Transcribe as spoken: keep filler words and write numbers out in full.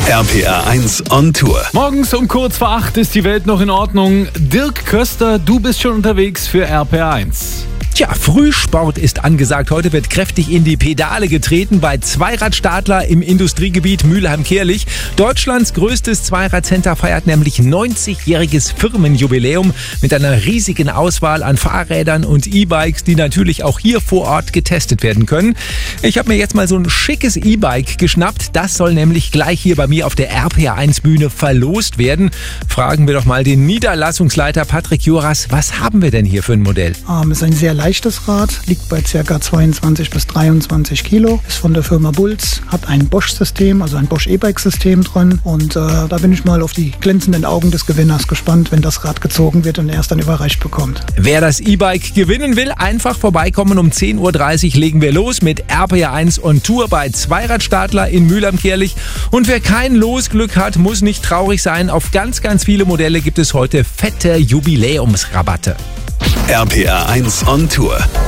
R P R eins on Tour. Morgens um kurz vor acht ist die Welt noch in Ordnung. Dirk Köster, du bist schon unterwegs für R P R eins. Tja, Frühsport ist angesagt. Heute wird kräftig in die Pedale getreten bei Zweiradstadler im Industriegebiet Mülheim-Kärlich. Deutschlands größtes Zweiradcenter feiert nämlich neunzigjähriges Firmenjubiläum mit einer riesigen Auswahl an Fahrrädern und E-Bikes, die natürlich auch hier vor Ort getestet werden können. Ich habe mir jetzt mal so ein schickes E-Bike geschnappt. Das soll nämlich gleich hier bei mir auf der R P R eins Bühne verlost werden. Fragen wir doch mal den Niederlassungsleiter Patrick Joras. Was haben wir denn hier für ein Modell? Ähm, ist ein sehr leichtes Rad, liegt bei ca. zweiundzwanzig bis dreiundzwanzig Kilo, ist von der Firma Bulls, hat ein Bosch-System, also ein Bosch E-Bike-System drin und äh, da bin ich mal auf die glänzenden Augen des Gewinners gespannt, wenn das Rad gezogen wird und er es dann überreicht bekommt. Wer das E-Bike gewinnen will, einfach vorbeikommen. Um zehn Uhr dreißig legen wir los mit R P R eins on Tour bei Zweiradstadler in Mülheim-Kärlich. Und wer kein Losglück hat, muss nicht traurig sein. Auf ganz, ganz viele Modelle gibt es heute fette Jubiläumsrabatte. R P R eins on Tour.